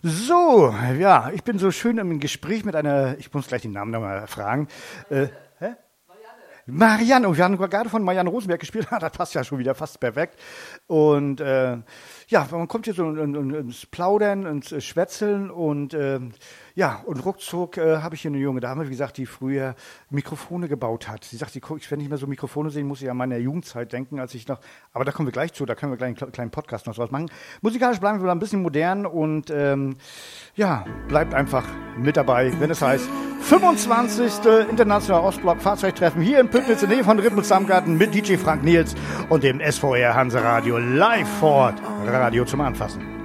So, ja, ich bin so schön im Gespräch mit einer, ich muss gleich den Namen nochmal fragen. Marianne, und wir haben gerade von Marianne Rosenberg gespielt, das passt ja schon wieder fast perfekt. Und ja, man kommt hier so ins Plaudern, ins Schwätzeln und ja, und ruckzuck habe ich hier eine junge Dame, wie gesagt, die früher Mikrofone gebaut hat. Sie sagt, wenn ich mehr so Mikrofone sehe, muss ich an meine Jugendzeit denken, als ich noch, aber da kommen wir gleich zu, da können wir gleich einen kleinen Podcast noch draus machen. Musikalisch bleiben wir ein bisschen modern und ja, bleibt einfach mit dabei, wenn es heißt 25. Internationale Ostblock Fahrzeugtreffen hier in Püttnitz in der Nähe von Rhythmus Samgarten mit DJ Frank Nils und dem SVR Hanse Radio live vor Ort. Radio zum Anfassen.